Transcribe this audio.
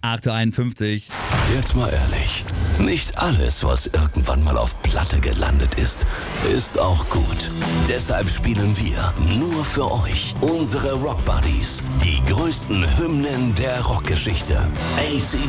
8:51 Uhr. Jetzt mal ehrlich, nicht alles, was irgendwann mal auf Platte gelandet ist, ist auch gut. Deshalb spielen wir nur für euch unsere Rock Buddies, die größten Hymnen der Rockgeschichte. AC